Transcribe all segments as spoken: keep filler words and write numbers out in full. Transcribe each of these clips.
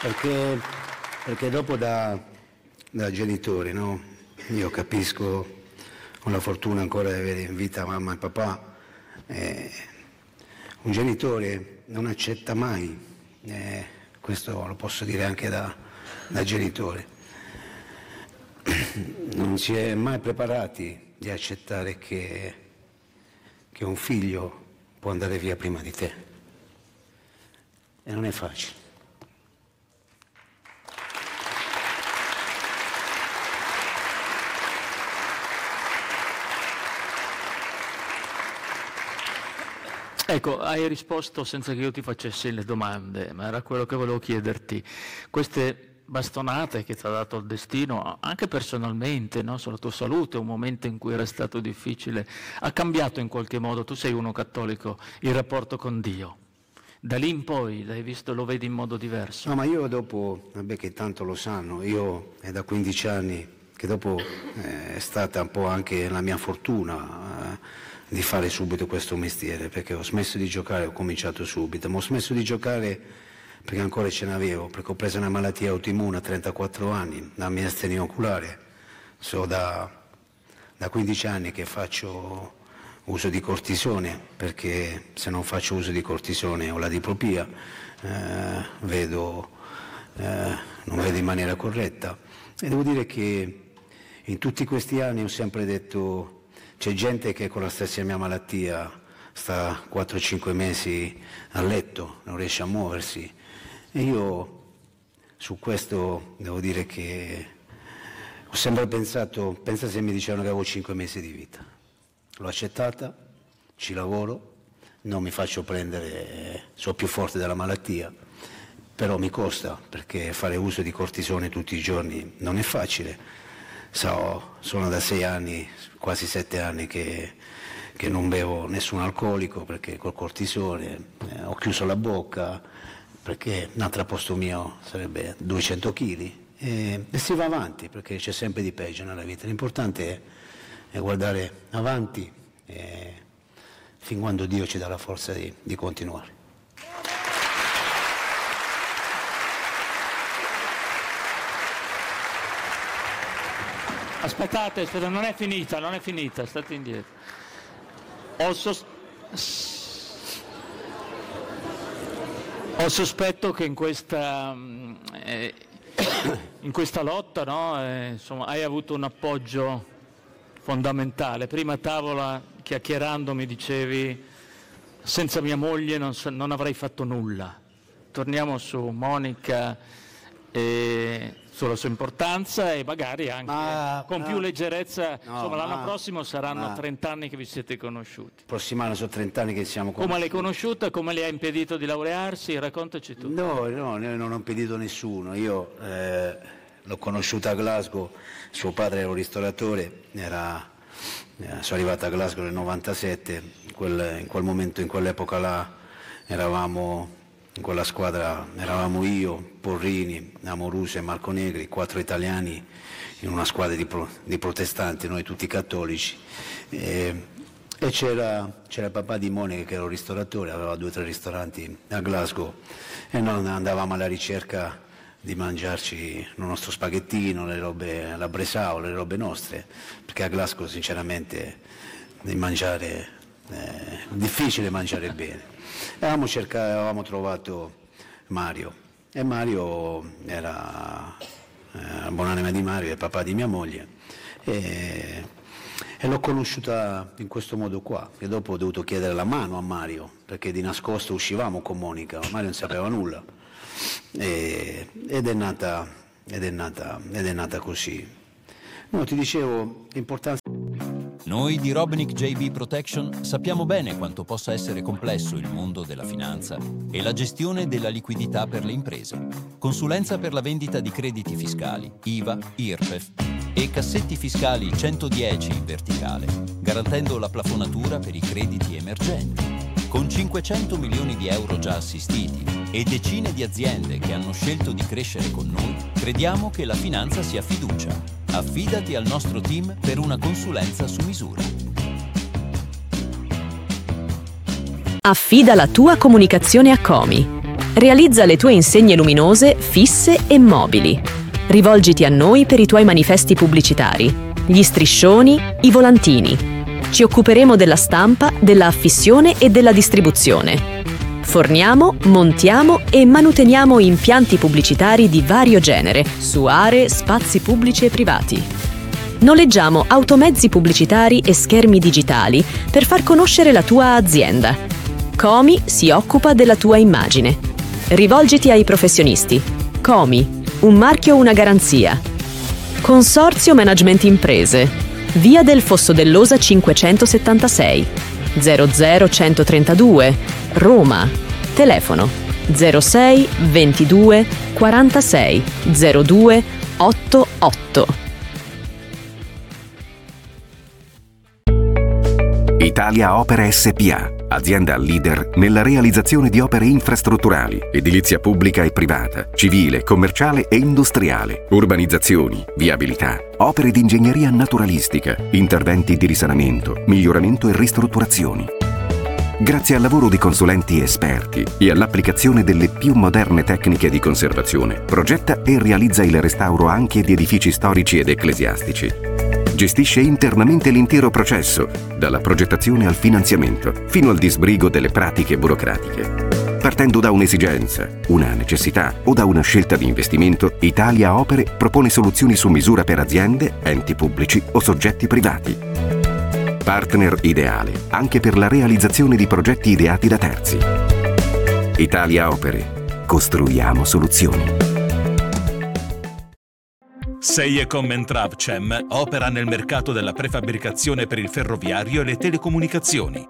Perché, perché dopo da, da genitori, no? Io capisco, ho la fortuna ancora di avere in vita mamma e papà. Eh, un genitore non accetta mai, eh, questo lo posso dire anche da, da genitore, non si è mai preparati di accettare che, che un figlio può andare via prima di te. E non è facile. Ecco, hai risposto senza che io ti facessi le domande, ma era quello che volevo chiederti. Queste bastonate che ti ha dato il destino, anche personalmente, no? Sulla tua salute, un momento in cui era stato difficile, ha cambiato in qualche modo, tu sei uno cattolico, il rapporto con Dio. Da lì in poi l'hai visto, lo vedi in modo diverso? No, ma io dopo, vabbè che tanto lo sanno, io è da quindici anni che dopo eh, è stata un po' anche la mia fortuna eh, di fare subito questo mestiere, perché ho smesso di giocare, ho cominciato subito, ma ho smesso di giocare perché ancora ce n'avevo, perché ho preso una malattia autoimmune a trentaquattro anni, la mia astenia oculare. So da, da quindici anni che faccio uso di cortisone, perché se non faccio uso di cortisone ho la diplopia, eh, vedo, eh, non vedo in maniera corretta. E devo dire che in tutti questi anni ho sempre detto: c'è gente che con la stessa mia malattia sta quattro cinque mesi a letto, non riesce a muoversi. E io su questo devo dire che ho sempre pensato, pensa se mi dicevano che avevo cinque mesi di vita. L'ho accettata, ci lavoro, non mi faccio prendere, sono più forte della malattia, però mi costa, perché fare uso di cortisone tutti i giorni non è facile. So, sono da sei anni, quasi sette anni che, che non bevo nessun alcolico, perché col cortisone eh, ho chiuso la bocca, perché un'altra posto mio sarebbe duecento chili e, e si va avanti, perché c'è sempre di peggio nella vita. L'importante è, è guardare avanti e, fin quando Dio ci dà la forza di, di continuare. Aspettate, aspettate, non è finita, non è finita, state indietro. Ho, sos- Ho sospetto che in questa, eh, in questa lotta, no, eh, insomma, hai avuto un appoggio fondamentale. Prima a tavola, chiacchierando, mi dicevi: senza mia moglie non, non avrei fatto nulla. Torniamo su Monica e sulla sua importanza e magari anche ma, con no, più leggerezza. No, insomma, l'anno ma, prossimo saranno trenta anni che vi siete conosciuti. Il prossimo anno sono trenta anni che siamo conosciuti. Come l'hai conosciuta? Come le ha impedito di laurearsi? Raccontaci tu. No, no, non ho impedito nessuno. Io eh, l'ho conosciuta a Glasgow, suo padre era un ristoratore, era, eh, sono arrivata a Glasgow nel novantasette, in quel, in quel momento, in quell'epoca là eravamo... In quella squadra eravamo io, Porrini, Amoruso e Marco Negri, quattro italiani in una squadra di, pro, di protestanti, noi tutti cattolici. E, e c'era, c'era il papà di Monica che era un ristoratore, aveva due o tre ristoranti a Glasgow e noi andavamo alla ricerca di mangiarci il nostro spaghettino, le robe, la bresao, le robe nostre, perché a Glasgow sinceramente di mangiare, è difficile mangiare bene. Avevamo, cercato, avevamo trovato Mario e Mario era eh, buonanima di Mario, è il papà di mia moglie e, e l'ho conosciuta in questo modo qua, e dopo ho dovuto chiedere la mano a Mario perché di nascosto uscivamo con Monica, Mario non sapeva nulla e, ed, è nata, ed, è nata, ed è nata così. No, ti dicevo l'importanza. Noi di Robnick J B Protection sappiamo bene quanto possa essere complesso il mondo della finanza e la gestione della liquidità per le imprese. Consulenza per la vendita di crediti fiscali, I V A, I R P E F e cassetti fiscali centodieci in verticale, garantendo la plafonatura per i crediti emergenti. Con cinquecento milioni di euro già assistiti e decine di aziende che hanno scelto di crescere con noi, crediamo che la finanza sia fiducia. Affidati al nostro team per una consulenza su misura. Affida la tua comunicazione a Comi. Realizza le tue insegne luminose, fisse e mobili. Rivolgiti a noi per i tuoi manifesti pubblicitari, gli striscioni, i volantini. Ci occuperemo della stampa, della affissione e della distribuzione. Forniamo, montiamo e manuteniamo impianti pubblicitari di vario genere su aree, spazi pubblici e privati. Noleggiamo automezzi pubblicitari e schermi digitali per far conoscere la tua azienda. Comi si occupa della tua immagine. Rivolgiti ai professionisti. Comi, un marchio, una garanzia. Consorzio Management Imprese. Via del Fosso dell'Osa cinquecentosettantasei, zero zero centotrentadue, Roma. Telefono zero sei ventidue quarantasei zero due ottantotto. Italia Opere S P A, azienda leader nella realizzazione di opere infrastrutturali, edilizia pubblica e privata, civile, commerciale e industriale, urbanizzazioni, viabilità, opere di ingegneria naturalistica, interventi di risanamento, miglioramento e ristrutturazioni. Grazie al lavoro di consulenti esperti e all'applicazione delle più moderne tecniche di conservazione, progetta e realizza il restauro anche di edifici storici ed ecclesiastici. Gestisce internamente l'intero processo, dalla progettazione al finanziamento, fino al disbrigo delle pratiche burocratiche. Partendo da un'esigenza, una necessità o da una scelta di investimento, Italia Opere propone soluzioni su misura per aziende, enti pubblici o soggetti privati. Partner ideale anche per la realizzazione di progetti ideati da terzi. Italia Opere. Costruiamo soluzioni. Seiecom e Travcem opera nel mercato della prefabbricazione per il ferroviario e le telecomunicazioni.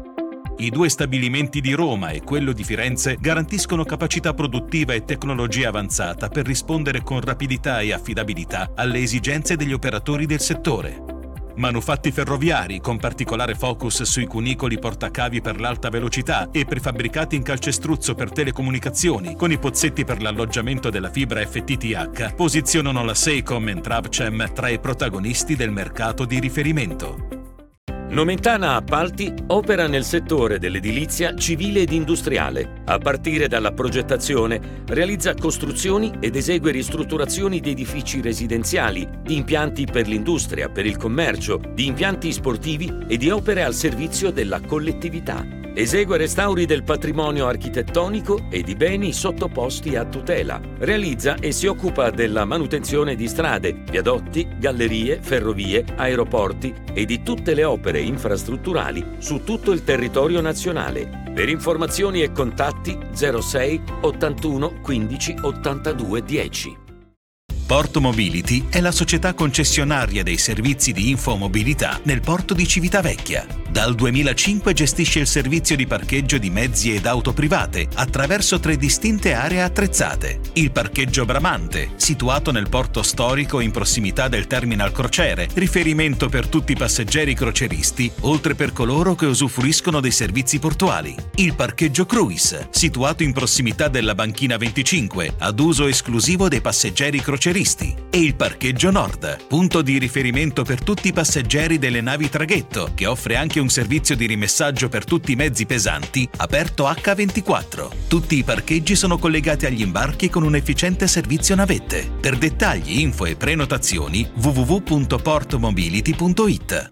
I due stabilimenti di Roma e quello di Firenze garantiscono capacità produttiva e tecnologia avanzata per rispondere con rapidità e affidabilità alle esigenze degli operatori del settore. Manufatti ferroviari con particolare focus sui cunicoli portacavi per l'alta velocità e prefabbricati in calcestruzzo per telecomunicazioni con i pozzetti per l'alloggiamento della fibra F T T H posizionano la Seiecom e Travcem tra i protagonisti del mercato di riferimento. Nomentana Appalti opera nel settore dell'edilizia civile ed industriale. A partire dalla progettazione, realizza costruzioni ed esegue ristrutturazioni di edifici residenziali, di impianti per l'industria, per il commercio, di impianti sportivi e di opere al servizio della collettività. Esegue restauri del patrimonio architettonico e di beni sottoposti a tutela. Realizza e si occupa della manutenzione di strade, viadotti, gallerie, ferrovie, aeroporti e di tutte le opere infrastrutturali su tutto il territorio nazionale. Per informazioni e contatti zero sei ottantuno quindici ottantadue dieci. Porto Mobility è la società concessionaria dei servizi di infomobilità nel porto di Civitavecchia. Dal duemilacinque gestisce il servizio di parcheggio di mezzi ed auto private attraverso tre distinte aree attrezzate. Il parcheggio Bramante, situato nel porto storico in prossimità del terminal crociere, riferimento per tutti i passeggeri croceristi, oltre per coloro che usufruiscono dei servizi portuali. Il parcheggio Cruise, situato in prossimità della banchina venticinque, ad uso esclusivo dei passeggeri croceristi. E il parcheggio Nord, punto di riferimento per tutti i passeggeri delle navi traghetto, che offre anche un un servizio di rimessaggio per tutti i mezzi pesanti aperto acca ventiquattro. Tutti i parcheggi sono collegati agli imbarchi con un efficiente servizio navette. Per dettagli, info e prenotazioni w w w punto portomobility punto it.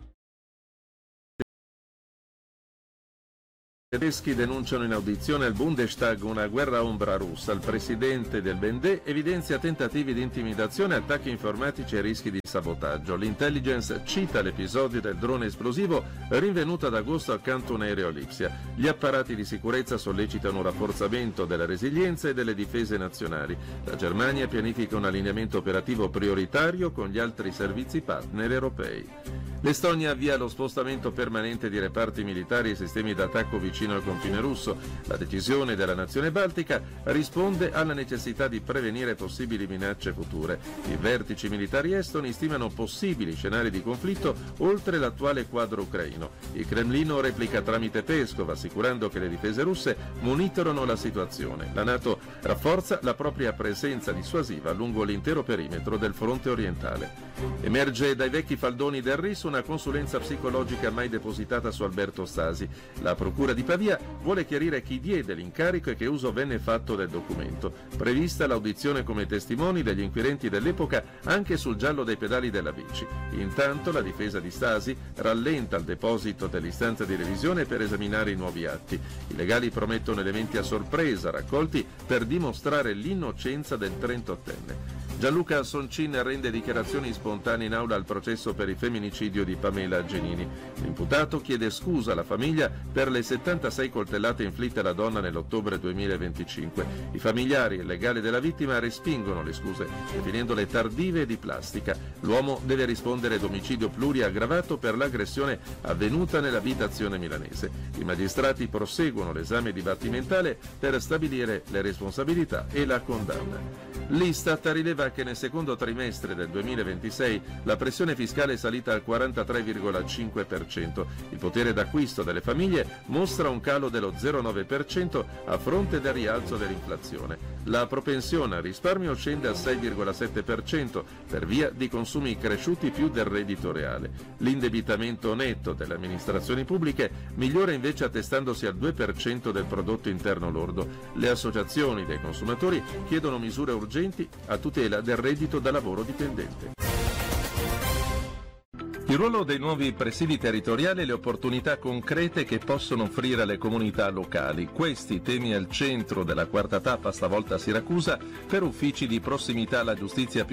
I tedeschi denunciano in audizione al Bundestag una guerra ombra russa. Il presidente del B N D evidenzia tentativi di intimidazione, attacchi informatici e rischi di sabotaggio. L'intelligence cita l'episodio del drone esplosivo rinvenuto ad agosto accanto a un aereo Lipsia. Gli apparati di sicurezza sollecitano un rafforzamento della resilienza e delle difese nazionali. La Germania pianifica un allineamento operativo prioritario con gli altri servizi partner europei. L'Estonia avvia lo spostamento permanente di reparti militari e sistemi d'attacco vicino al confine russo. La decisione della nazione baltica risponde alla necessità di prevenire possibili minacce future. I vertici militari estoni stimano possibili scenari di conflitto oltre l'attuale quadro ucraino. Il Cremlino replica tramite Peskov, assicurando che le difese russe monitorano la situazione. La NATO rafforza la propria presenza dissuasiva lungo l'intero perimetro del fronte orientale. Emerge dai vecchi faldoni del R I S una consulenza psicologica mai depositata su Alberto Stasi. La Procura di Pavia vuole chiarire chi diede l'incarico e che uso venne fatto del documento. Prevista l'audizione come testimoni degli inquirenti dell'epoca anche sul giallo dei pedali della bici. Intanto la difesa di Stasi rallenta il deposito dell'istanza di revisione per esaminare i nuovi atti. I legali promettono elementi a sorpresa raccolti per dimostrare l'innocenza del trentottenne. Gianluca Soncin rende dichiarazioni spontanee in aula al processo per il femminicidio di Pamela Genini. L'imputato chiede scusa alla famiglia per le settantasei coltellate inflitte alla donna nell'ottobre duemilaventicinque. I familiari e il legale della vittima respingono le scuse, definendole tardive e di plastica. L'uomo deve rispondere d'omicidio pluriaggravato per l'aggressione avvenuta nell'abitazione milanese. I magistrati proseguono l'esame dibattimentale per stabilire le responsabilità e la condanna. L'Istat rileva che nel secondo trimestre del duemilaventisei la pressione fiscale è salita al quarantatré virgola cinque per cento. Il potere d'acquisto delle famiglie mostra un calo dello zero virgola nove per cento a fronte del rialzo dell'inflazione. La propensione al risparmio scende al sei virgola sette per cento per via di consumi cresciuti più del reddito reale. L'indebitamento netto delle amministrazioni pubbliche migliora invece attestandosi al due per cento del prodotto interno lordo. Le associazioni dei consumatori chiedono misure urgenti a tutela del reddito da lavoro dipendente. Il ruolo dei nuovi presidi territoriali e le opportunità concrete che possono offrire alle comunità locali. Questi temi al centro della quarta tappa, stavolta a Siracusa, per uffici di prossimità alla giustizia più